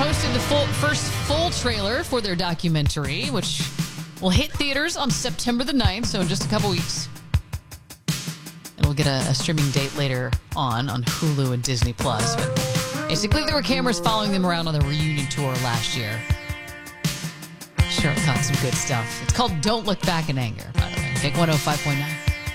posted the first full trailer for their documentary, which will hit theaters on September the 9th, so in just a couple weeks. And we'll get a streaming date later on Hulu and Disney+. But basically, there were cameras following them around on the reunion tour last year. Sure, caught some good stuff. It's called Don't Look Back in Anger, by the way. Kick 105.9.